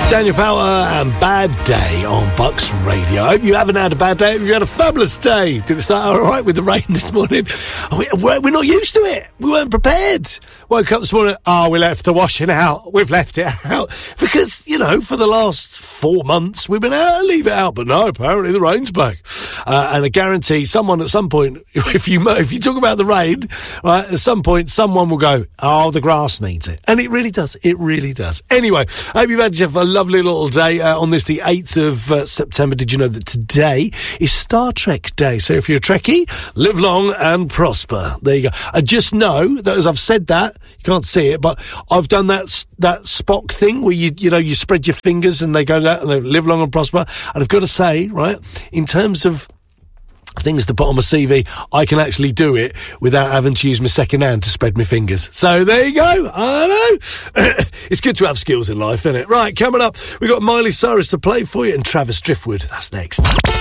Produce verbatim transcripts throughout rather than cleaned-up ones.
Daniel Powell and Bad Day on Bucks Radio. I hope you haven't had a bad day. You had a fabulous day. Did it start all right with the rain this morning? We're not used to it. We weren't prepared. Woke up this morning, oh, we left the washing out. We've left it out. Because, you know, for the last four months, we've been out to leave it out. But no, apparently the rain's back. Uh, and I guarantee someone at some point, if you if you talk about the rain, right, at some point, someone will go, oh, the grass needs it. And it really does. It really does. Anyway, I hope you've had yourself a lovely little day uh, on this, the eighth of uh, September. Did you know that today is Star Trek Day? So if you're a Trekkie, live long and prosper. There you go. I just know that as I've said that, you can't see it, but I've done that that Spock thing where you you know you spread your fingers and they go that and they live long and prosper. And I've got to say, right, in terms of things to put on my C V, I can actually do it without having to use my second hand to spread my fingers. So there you go. I know. It's good to have skills in life, isn't it? Right, coming up, we've got Miley Cyrus to play for you and Travis Driftwood. That's next.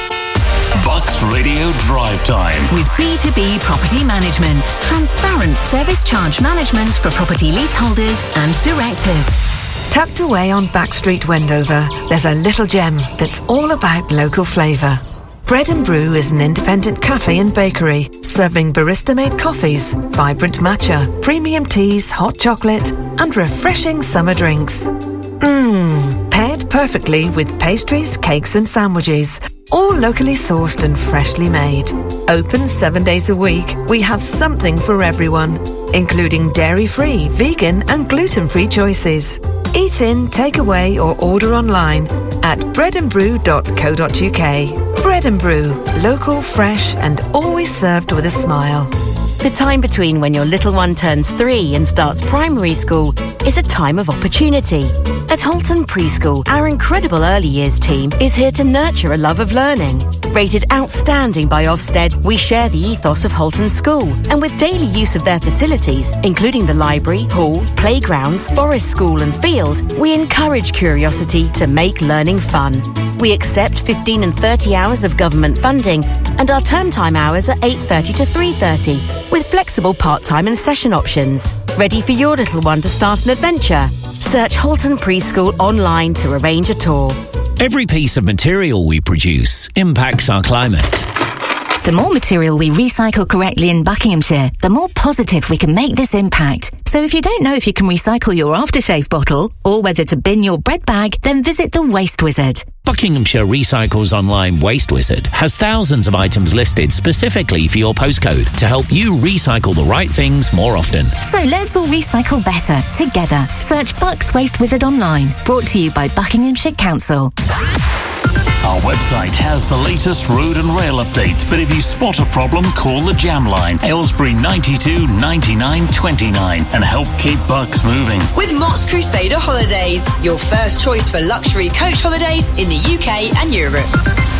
Bucks Radio Drive Time. With B two B Property Management. Transparent service charge management for property leaseholders and directors. Tucked away on Backstreet, Wendover, there's a little gem that's all about local flavour. Bread and Brew is an independent cafe and bakery, serving barista-made coffees, vibrant matcha, premium teas, hot chocolate, and refreshing summer drinks. Mmm, paired perfectly with pastries, cakes and sandwiches, all locally sourced and freshly made. Open seven days a week, we have something for everyone, including dairy-free, vegan and gluten-free choices. Eat in, take away or order online at bread and brew dot co dot uk. Bread and Brew, local, fresh and always served with a smile. The time between when your little one turns three and starts primary school is a time of opportunity. At Halton Preschool, our incredible early years team is here to nurture a love of learning. Rated outstanding by Ofsted, we share the ethos of Halton School, and with daily use of their facilities, including the library, hall, playgrounds, forest school and field, we encourage curiosity to make learning fun. We accept fifteen and thirty hours of government funding, and our term time hours are eight thirty to three thirty, with flexible part-time and session options. Ready for your little one to start an adventure? Search Halton Preschool online to arrange a tour. Every piece of material we produce impacts our climate. The more material we recycle correctly in Buckinghamshire, the more positive we can make this impact. So if you don't know if you can recycle your aftershave bottle or whether to bin your bread bag, then visit the Waste Wizard. Buckinghamshire Recycles Online Waste Wizard has thousands of items listed specifically for your postcode to help you recycle the right things more often. So let's all recycle better, together. Search Bucks Waste Wizard online. Brought to you by Buckinghamshire Council. Our website has the latest road and rail updates, but if you spot a problem, call the Jam Line, Aylesbury ninety-two ninety-nine twenty-nine, and help keep Bucks moving. With Mott's Crusader Holidays, your first choice for luxury coach holidays in the U K and Europe.